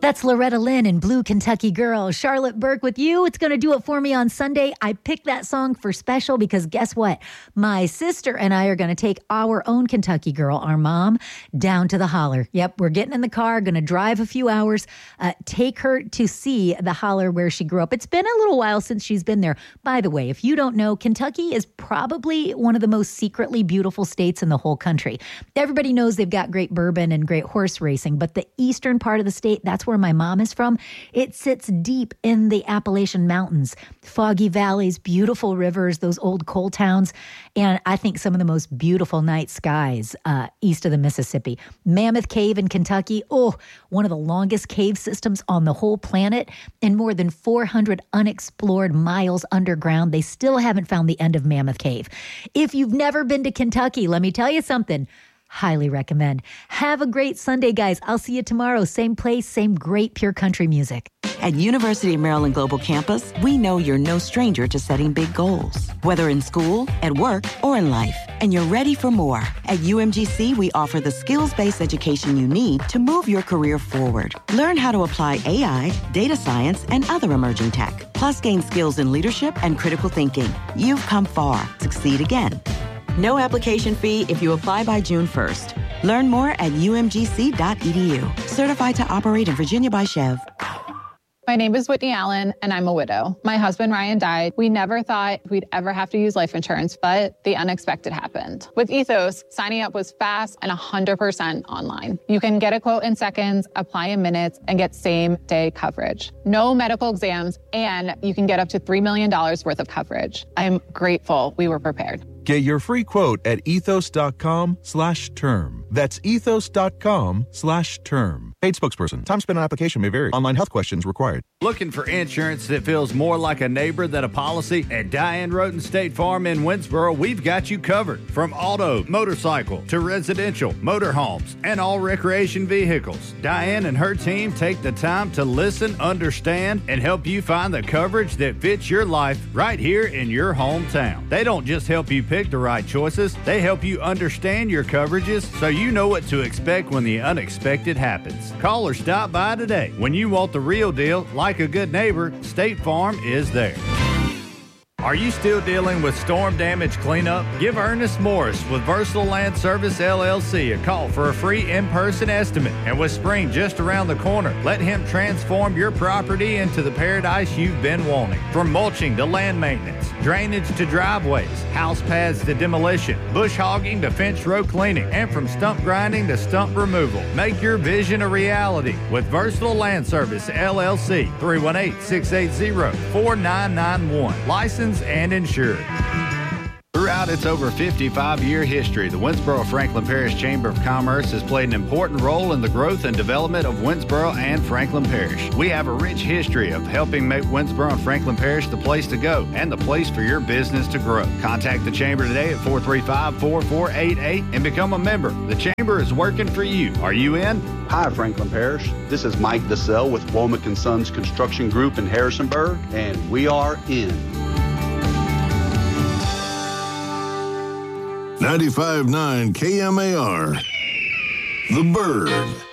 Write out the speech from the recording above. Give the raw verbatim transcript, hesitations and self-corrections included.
That's Loretta Lynn and Blue Kentucky Girl. Charlotte Burke with you. It's going to do it for me on Sunday. I picked that song for special because guess what? My sister and I are going to take our own Kentucky Girl, our mom, down to the Holler. Yep, we're getting in the car, going to drive a few hours, uh, take her to see the Holler where she grew up. It's been a little while since she's been there. By the way, if you don't know, Kentucky is probably one of the most secretly beautiful states in the whole country. Everybody knows they've got great bourbon and great horse racing, but the eastern part of the state, that's where my mom is from. It sits deep in the Appalachian Mountains, foggy valleys, beautiful rivers, those old coal towns, and I think some of the most beautiful night skies uh, east of the Mississippi. Mammoth Cave in Kentucky, oh, one of the longest cave systems on the whole planet, and more than four hundred unexplored miles underground. They still haven't found the end of Mammoth Cave. If you've never been to Kentucky, let me tell you something. Highly recommend. Have a great Sunday, guys. I'll see you tomorrow. Same place, same great pure country music. At University of Maryland Global Campus, we know you're no stranger to setting big goals, whether in school, at work, or in life, and you're ready for more. At U M G C, we offer the skills-based education you need to move your career forward. Learn how to apply A I, data science, and other emerging tech, plus gain skills in leadership and critical thinking. You've come far. Succeed again. No application fee if you apply by June first. Learn more at U M G C dot E D U. Certified to operate in Virginia by Chev. My name is Whitney Allen, and I'm a widow. My husband, Ryan, died. We never thought we'd ever have to use life insurance, but the unexpected happened. With Ethos, signing up was fast and one hundred percent online. You can get a quote in seconds, apply in minutes, and get same-day coverage. No medical exams, and you can get up to three million dollars worth of coverage. I'm grateful we were prepared. Get your free quote at ethos.com slash term. That's ethos.com slash term. Paid spokesperson. Time spent on application may vary. Online health questions required. Looking for insurance that feels more like a neighbor than a policy? At Diane Roten State Farm in Winsboro, we've got you covered. From auto, motorcycle, to residential, motorhomes, and all recreation vehicles. Diane and her team take the time to listen, understand, and help you find the coverage that fits your life right here in your hometown. They don't just help you pick the right choices, they help you understand your coverages so you know what to expect when the unexpected happens. Call or stop by today. When you want the real deal, like a good neighbor, State Farm is there. Are you still dealing with storm damage cleanup? Give Ernest Morris with Versatile Land Service, L L C a call for a free in-person estimate. And with spring just around the corner, let him transform your property into the paradise you've been wanting. From mulching to land maintenance, drainage to driveways, house paths to demolition, bush hogging to fence row cleaning, and from stump grinding to stump removal. Make your vision a reality with Versatile Land Service, L L C, three one eight, six eight zero, four nine nine one. Licensed and insured. Throughout its over fifty-five-year history, the Winsboro Franklin Parish Chamber of Commerce has played an important role in the growth and development of Winsboro and Franklin Parish. We have a rich history of helping make Winsboro and Franklin Parish the place to go and the place for your business to grow. Contact the Chamber today at four three five, four four eight eight and become a member. The Chamber is working for you. Are you in? Hi, Franklin Parish. This is Mike DeSell with Womack and Sons Construction Group in Harrisonburg, and we are in. ninety-five point nine K M A R, The Bird.